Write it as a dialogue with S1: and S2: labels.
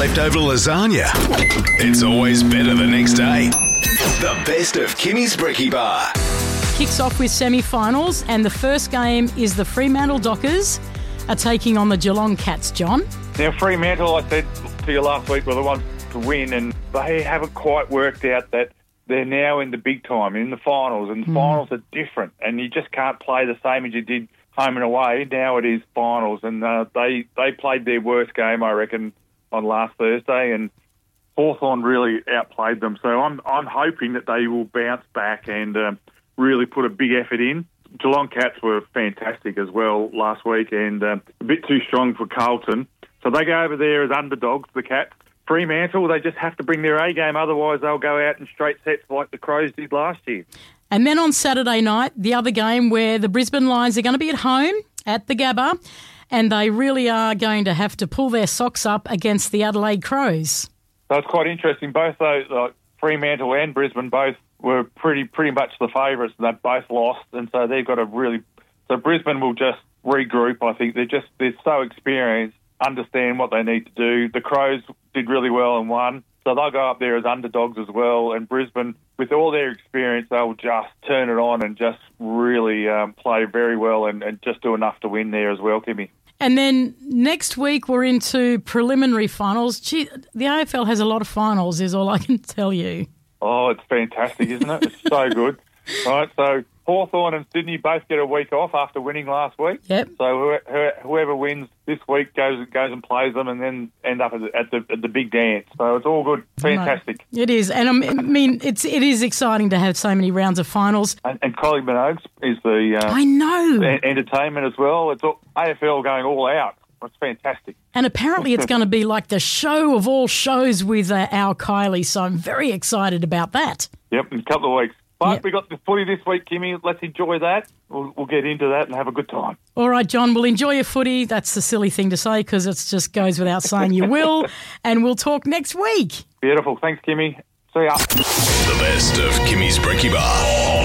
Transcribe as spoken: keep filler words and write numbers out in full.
S1: leftover lasagna. It's always better the next day. The best of Kimmy's Brekkie Bar.
S2: Kicks off with semi-finals, and the first game is the Fremantle Dockers are taking on the Geelong Cats, John.
S3: Now, Fremantle, I said to you last week, were the ones to win, and they haven't quite worked out that they're now in the big time, in the finals, and the mm. finals are different, and you just can't play the same as you did home and away. Now it is finals, and uh, they, they played their worst game, I reckon, on last Thursday, and Hawthorn really outplayed them. So I'm I'm hoping that they will bounce back and um, really put a big effort in. Geelong Cats were fantastic as well last week, and um, a bit too strong for Carlton. So they go over there as underdogs, the Cats. Fremantle, they just have to bring their A game, otherwise they'll go out in straight sets like the Crows did last year.
S2: And then on Saturday night, the other game where the Brisbane Lions are going to be at home at the Gabba, and they really are going to have to pull their socks up against the Adelaide Crows.
S3: So it's quite interesting. Both those, like Fremantle and Brisbane, both were pretty pretty much the favourites, and they've both lost, and so they've got to really... So Brisbane will just regroup, I think. They're just they're so experienced, understand what they need to do. The Crows did really well and won, so they'll go up there as underdogs as well, and Brisbane, with all their experience, they'll just turn it on and just really um, play very well and, and just do enough to win there as well, Kimmy.
S2: And then next week we're into preliminary finals. Gee, the A F L has a lot of finals, is all I can tell you.
S3: Oh, it's fantastic, isn't it? It's so good. All right, so Hawthorn and Sydney both get a week off after winning last week.
S2: Yep.
S3: So whoever wins this week goes goes and plays them, and then end up at the, at the, at the big dance. So it's all good. Fantastic.
S2: No, it is, and I mean it's it is exciting to have so many rounds of finals.
S3: And, and Collie Minogues is the uh,
S2: I know
S3: entertainment as well. It's all, A F L going all out. It's fantastic.
S2: And apparently it's going to be like the show of all shows with uh, our Kylie, so I'm very excited about that.
S3: Yep, in a couple of weeks. But
S2: yep.
S3: we got the footy this week, Kimmy. Let's enjoy that. We'll, we'll get into that and have a good time.
S2: All right, John, we'll enjoy your footy. That's the silly thing to say because it just goes without saying you will. And we'll talk next week.
S3: Beautiful. Thanks, Kimmy. See ya.
S1: The best of Kimmy's Brekkie Bar.